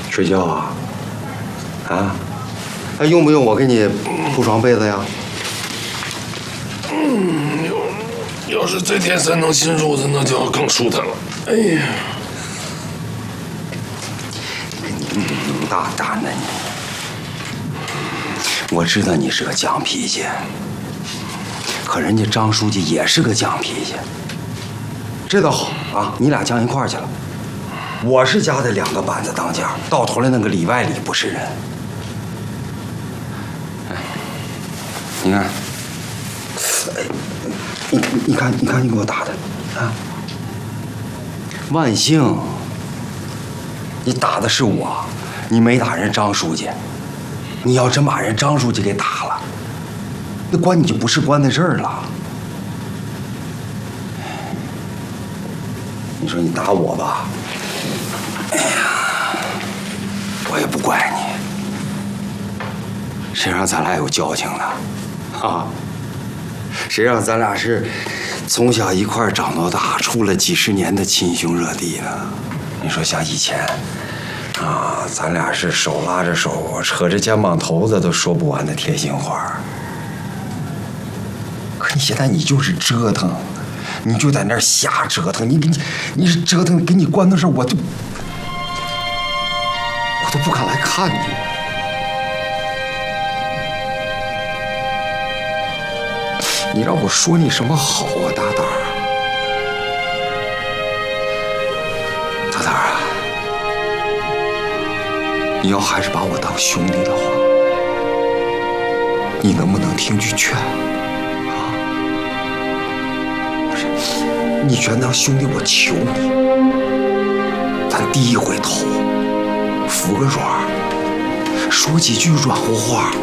睡觉啊？啊？还用不用我给你铺床被子呀？ 要是这天山能新褥子，那就要更舒坦了。哎呀， 你大呢你！我知道你是个犟脾气，可人家张书记也是个犟脾气。这倒好啊，你俩犟一块儿去了。我是家的2个板子当家，到头来那个里外里不是人。哎，你看，你看你给我打的啊！万幸，你打的是我，你没打人张书记。你要真把人张书记给打了，那关你就不是关的事儿了。你说你打我吧，哎呀，我也不怪你。谁让咱俩有交情呢？啊？谁让咱俩是从小一块儿长到大，处了几十年的亲兄热弟呢？你说像以前，啊，咱俩是手拉着手，扯着肩膀头子都说不完的贴心话。可你现在你就是折腾，你就在那儿瞎折腾，你是折腾给你关到这儿，我都不敢来看你。你让我说你什么好啊，大胆儿！大胆儿啊！你要还是把我当兄弟的话，你能不能听句劝啊？不是，你全当兄弟，我求你，咱第一回头，服个软，说几句软乎话。